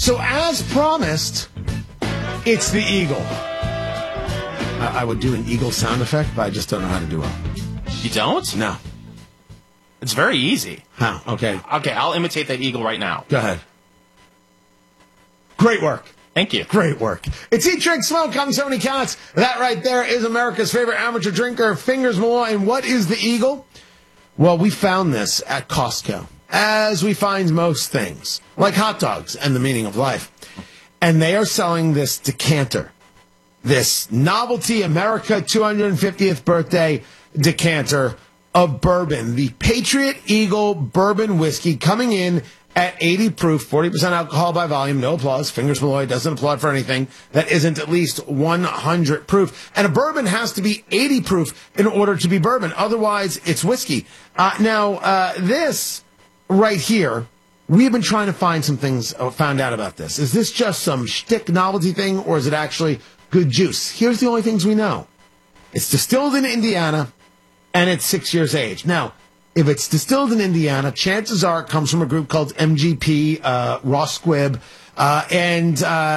So as promised, it's the Eagle. I would do an Eagle sound effect, but I just don't know how to do it. You don't? No. It's very easy. How? Okay. Okay, I'll imitate that eagle right now. Go ahead. Great work. Thank you. Great work. It's Eat, Drink, Smoke. I'm Tony Katz. That right there is America's favorite amateur drinker, Fingers Malloy. And what is the Eagle? Well, we found this at Costco, as we find most things, like hot dogs and the meaning of life. And they are selling this decanter, this novelty America 250th birthday decanter of bourbon, the Patriot Eagle bourbon whiskey, coming in at 80 proof, 40% alcohol by volume. No applause. Fingers Malloy doesn't applaud for anything that isn't at least 100 proof. And a bourbon has to be 80 proof in order to be bourbon. Otherwise, it's whiskey. This right here, we've been trying to find some things, found out about this. Is this just some shtick novelty thing, or is it actually good juice? Here's the only things we know. It's distilled in Indiana, and it's 6 years age. Now, if it's distilled in Indiana, chances are it comes from a group called MGP, Ross Squibb, and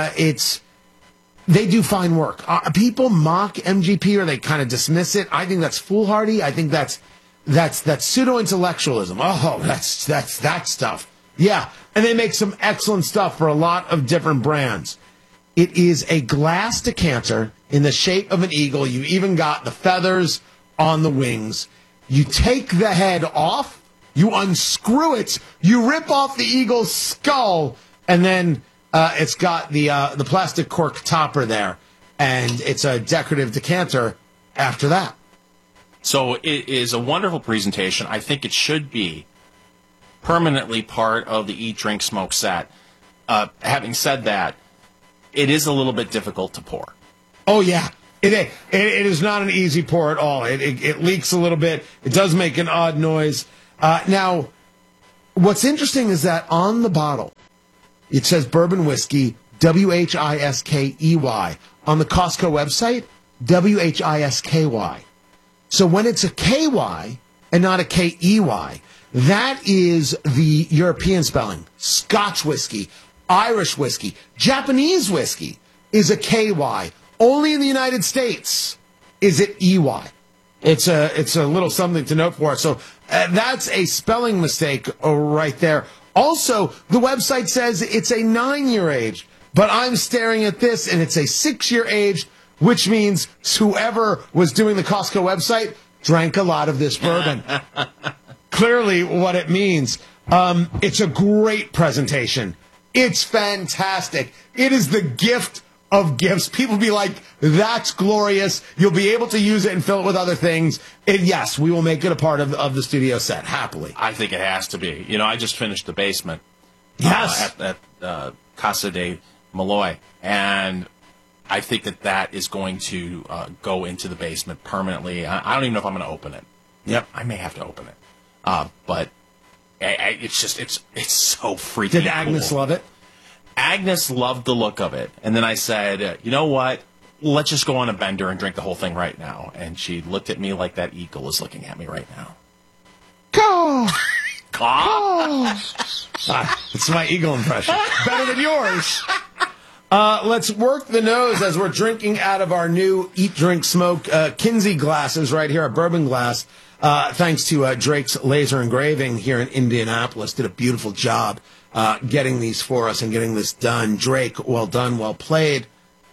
they do fine work. People mock MGP, or they kind of dismiss it. I think that's foolhardy. I think that's pseudo-intellectualism. Oh, that's that stuff. Yeah, and they make some excellent stuff for a lot of different brands. It is a glass decanter in the shape of an eagle. You even got the feathers on the wings. You take the head off, you unscrew it, you rip off the eagle's skull, and then it's got the plastic cork topper there, and it's a decorative decanter after that. So it is a wonderful presentation. I think it should be permanently part of the Eat, Drink, Smoke set. Having said that, it is a little bit difficult to pour. Oh, yeah. It is not an easy pour at all. It leaks a little bit. It does make an odd noise. Now, what's interesting is that on the bottle, it says bourbon whiskey, WHISKEY. On the Costco website, WHISKY. So when it's a KY and not a KEY, that is the European spelling. Scotch whiskey, Irish whiskey, Japanese whiskey is a KY. Only in the United States is it EY. It's a little something to note for us. So that's a spelling mistake right there. Also, the website says it's a 9-year age, but I'm staring at this and it's a 6-year age, which means whoever was doing the Costco website drank a lot of this bourbon. Clearly what it means. It's a great presentation. It's fantastic. It is the gift of gifts. People be like, that's glorious. You'll be able to use it and fill it with other things. And yes, we will make it a part of the studio set, happily. I think it has to be. You know, I just finished The Basement. Yes. At Casa de Malloy. And I think that is going to go into The Basement permanently. I don't even know if I'm going to open it. Yep. I may have to open it. But it's so freaking Did Agnes cool. love it? Agnes loved the look of it. And then I said, you know what? Let's just go on a bender and drink the whole thing right now. And she looked at me like that eagle is looking at me right now. Caw! Caw! It's my eagle impression. Better than yours. Let's work the nose as we're drinking out of our new Eat, Drink, Smoke Kinsey glasses right here, a bourbon glass. Thanks to Drake's Laser Engraving here in Indianapolis. Did a beautiful job getting these for us and getting this done. Drake, well done, well played.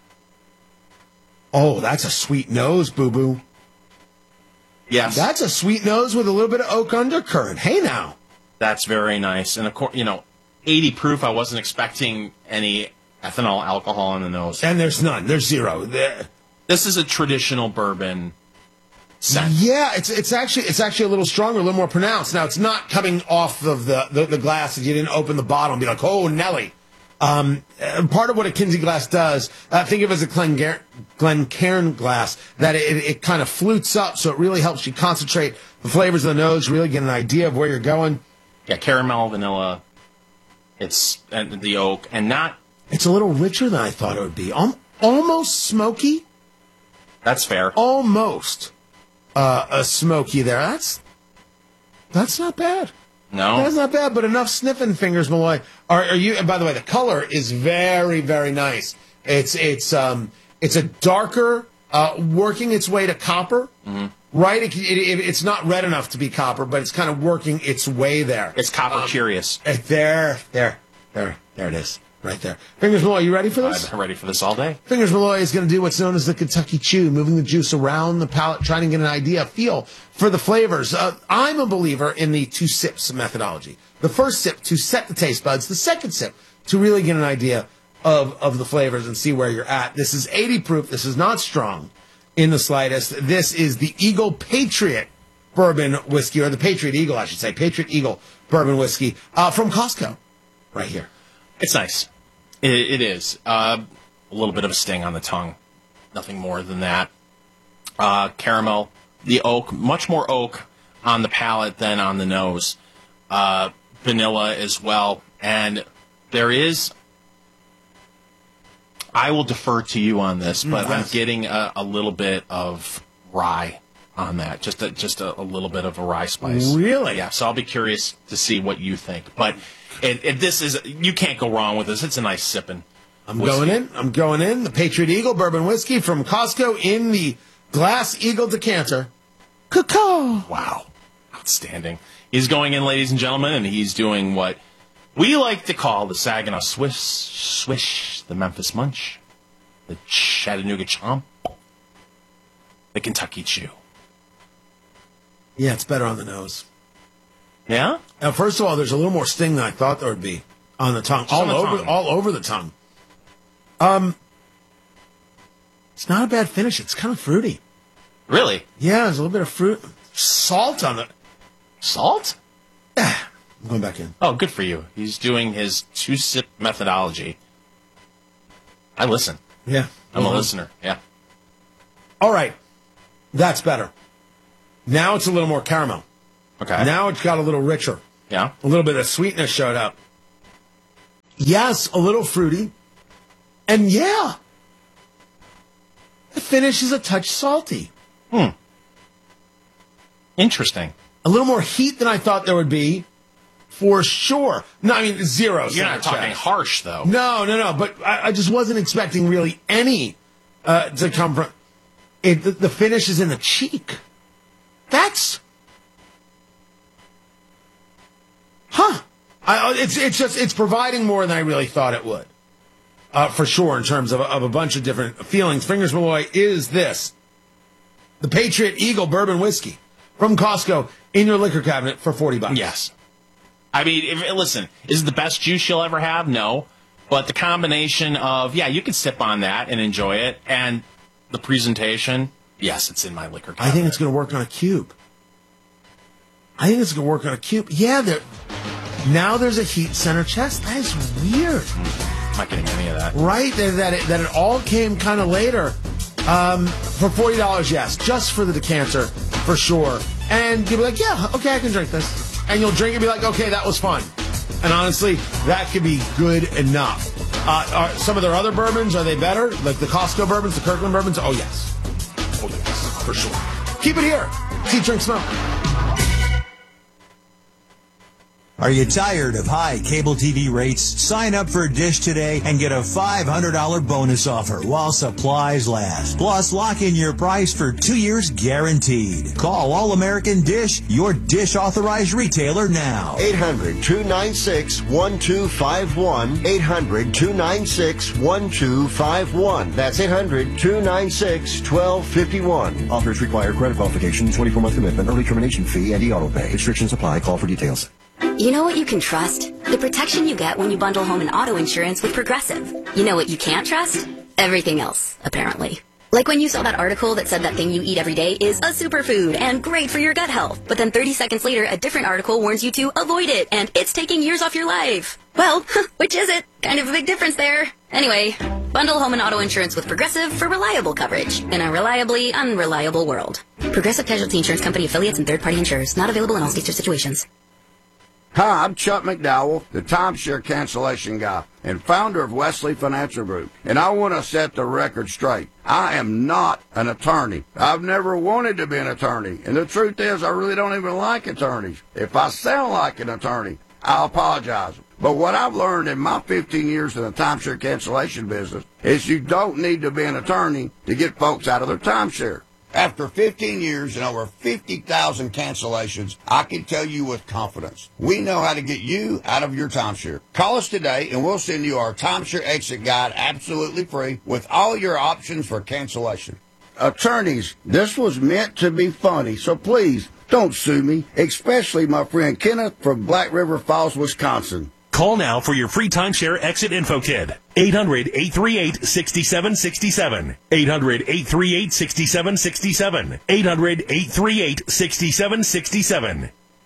Oh, that's a sweet nose, boo-boo. Yes. That's a sweet nose with a little bit of oak undercurrent. Hey, now. That's very nice. And, of course, 80 proof, I wasn't expecting any ethanol alcohol in the nose. And there's none. There's zero. This is a traditional bourbon scent. Yeah, it's actually a little stronger, a little more pronounced. Now, it's not coming off of the glass if you didn't open the bottle and be like, oh, Nelly. Part of what a Kinsey glass does, think of it as a Glencairn glass, that it kind of flutes up, so it really helps you concentrate the flavors of the nose, really get an idea of where you're going. Yeah, caramel, vanilla, and the oak, and not... It's a little richer than I thought it would be. Almost smoky. That's fair. Almost a smoky there. That's not bad. No. That's not bad, but enough sniffing, Fingers Malloy. Are you? And by the way, the color is very, very nice. It's a darker, working its way to copper. Mm-hmm. Right? It's not red enough to be copper, but it's kind of working its way there. It's copper curious. There it is. Right there. Fingers Malloy, you ready for this? I've been ready for this all day. Fingers Malloy is going to do what's known as the Kentucky Chew, moving the juice around the palate, trying to get an idea, a feel for the flavors. I'm a believer in the 2 sips methodology. The first sip to set the taste buds, the second sip to really get an idea of the flavors and see where you're at. This is 80 proof. This is not strong in the slightest. This is the Eagle Patriot Bourbon Whiskey, or the Patriot Eagle, I should say. Patriot Eagle Bourbon Whiskey from Costco right here. It's nice. It is. A little bit of a sting on the tongue. Nothing more than that. Caramel, the oak, much more oak on the palate than on the nose. Vanilla as well. And there is, I will defer to you on this, but yes. I'm getting a little bit of rye on that. Just a little bit of a rye spice. Really? Yeah, so I'll be curious to see what you think. But this is, you can't go wrong with this. It's a nice sipping. I'm going in. The Patriot Eagle Bourbon Whiskey from Costco in the Glass Eagle decanter. Caw. Wow. Outstanding. He's going in, ladies and gentlemen, and he's doing what we like to call the Saginaw Swish, the Memphis Munch, the Chattanooga Chomp, the Kentucky Chew. Yeah, it's better on the nose. Yeah? Now, first of all, there's a little more sting than I thought there would be on the tongue. All over the tongue. It's not a bad finish. It's kind of fruity. Really? Yeah, there's a little bit of fruit. Salt on it. Salt? I'm going back in. Oh, good for you. He's doing his 2-sip methodology. I listen. Yeah. I'm a listener. Yeah. All right. That's better. Now it's a little more caramel. Okay. Now it's got a little richer. Yeah. A little bit of sweetness showed up. Yes, a little fruity. And yeah, the finish is a touch salty. Interesting. A little more heat than I thought there would be, for sure. No, I mean, zero. You're not talking harsh, though. No. But I just wasn't expecting really any to come from it. The finish is in the cheek. That's... It's providing more than I really thought it would. For sure, in terms of a bunch of different feelings. Fingers Malloy is this. The Patriot Eagle Bourbon Whiskey from Costco in your liquor cabinet for $40. Yes. I mean, listen, is it the best juice you'll ever have? No. But the combination of, you can sip on that and enjoy it. And the presentation, yes, it's in my liquor cabinet. I think it's going to work on a cube. Yeah, now there's a heat center chest. That is weird. I'm not getting any of that. Right? That it all came kind of later. For $40, yes. Just for the decanter, for sure. And you'll be like, yeah, okay, I can drink this. And you'll drink and be like, okay, that was fun. And honestly, that could be good enough. Are some of their other bourbons, are they better? Like the Costco bourbons, the Kirkland bourbons? Oh, yes. For sure. Keep it here. Eat, Drink, Smoke. Are you tired of high cable TV rates? Sign up for Dish today and get a $500 bonus offer while supplies last. Plus, lock in your price for 2 years guaranteed. Call All American Dish, your Dish authorized retailer now. 800-296-1251. 800-296-1251. That's 800-296-1251. Offers require credit qualification, 24-month commitment, early termination fee, and e-auto pay. Restrictions apply. Call for details. You know what you can trust? The protection you get when you bundle home and auto insurance with Progressive. You know what you can't trust? Everything else, apparently. Like when you saw that article that said that thing you eat every day is a superfood and great for your gut health. But then 30 seconds later, a different article warns you to avoid it and it's taking years off your life. Well, which is it? Kind of a big difference there. Anyway, bundle home and auto insurance with Progressive for reliable coverage in a reliably unreliable world. Progressive Casualty Insurance Company affiliates and third-party insurers. Not available in all states or situations. Hi, I'm Chuck McDowell, the timeshare cancellation guy and founder of Wesley Financial Group, and I want to set the record straight. I am not an attorney. I've never wanted to be an attorney. And the truth is, I really don't even like attorneys. If I sound like an attorney, I apologize. But what I've learned in my 15 years in the timeshare cancellation business is you don't need to be an attorney to get folks out of their timeshare. After 15 years and over 50,000 cancellations, I can tell you with confidence, we know how to get you out of your timeshare. Call us today and we'll send you our timeshare exit guide absolutely free with all your options for cancellation. Attorneys, this was meant to be funny, so please don't sue me, especially my friend Kenneth from Black River Falls, Wisconsin. Call now for your free timeshare exit info kit. 800-838-6767. 800-838-6767. 800-838-6767.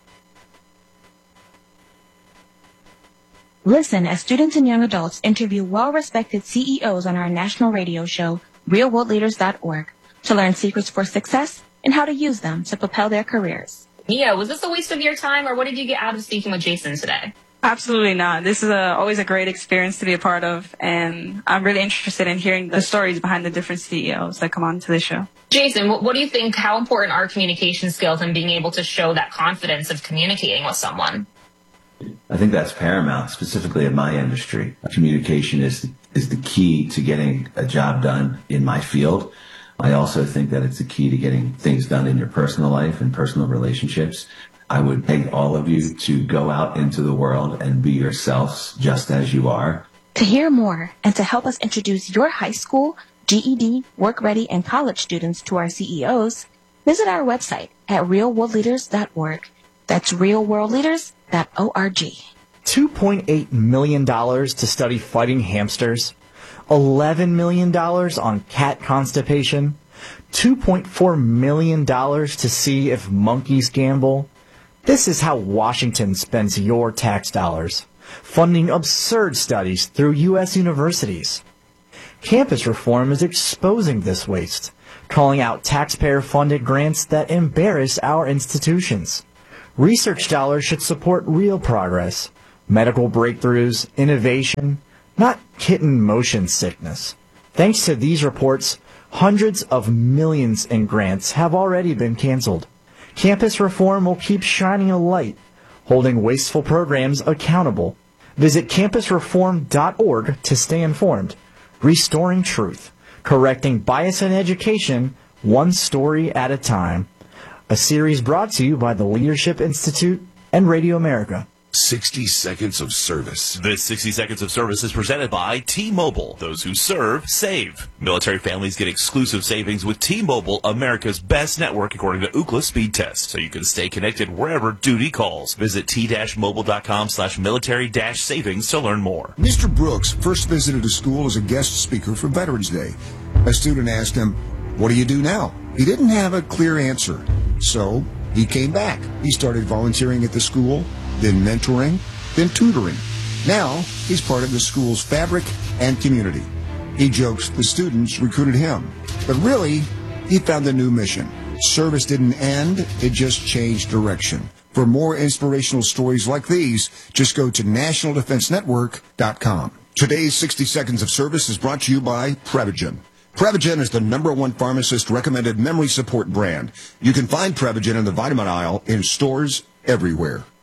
Listen as students and young adults interview well-respected CEOs on our national radio show, realworldleaders.org, to learn secrets for success and how to use them to propel their careers. Mia, was this a waste of your time, or what did you get out of speaking with Jason today? Absolutely not. This is always a great experience to be a part of, and I'm really interested in hearing the stories behind the different CEOs that come on to the show. Jason, what do you think, how important are communication skills and being able to show that confidence of communicating with someone? I think that's paramount, specifically in my industry. Communication is the key to getting a job done in my field. I also think that it's the key to getting things done in your personal life and personal relationships. I would beg all of you to go out into the world and be yourselves just as you are. To hear more and to help us introduce your high school, GED, work-ready, and college students to our CEOs, visit our website at realworldleaders.org. That's realworldleaders.org. $2.8 million to study fighting hamsters, $11 million on cat constipation, $2.4 million to see if monkeys gamble. This is how Washington spends your tax dollars, funding absurd studies through U.S. universities. Campus reform is exposing this waste, calling out taxpayer-funded grants that embarrass our institutions. Research dollars should support real progress, medical breakthroughs, innovation, not kitten motion sickness. Thanks to these reports, hundreds of millions in grants have already been canceled. Campus reform will keep shining a light, holding wasteful programs accountable. Visit campusreform.org to stay informed. Restoring truth, correcting bias in education, one story at a time. A series brought to you by the Leadership Institute and Radio America. 60 Seconds of Service. This 60 Seconds of Service is presented by T-Mobile. Those who serve, save. Military families get exclusive savings with T-Mobile, America's best network according to Ookla speed test, so you can stay connected wherever duty calls. Visit t-mobile.com/military-savings to learn more. Mr. Brooks first visited a school as a guest speaker for Veterans Day. A student asked him, "What do you do now?" He didn't have a clear answer, so he came back. He started volunteering at the school, then mentoring, then tutoring. Now, he's part of the school's fabric and community. He jokes the students recruited him. But really, he found a new mission. Service didn't end, it just changed direction. For more inspirational stories like these, just go to nationaldefensenetwork.com. Today's 60 Seconds of Service is brought to you by Prevagen. Prevagen is the #1 pharmacist-recommended memory support brand. You can find Prevagen in the vitamin aisle in stores everywhere.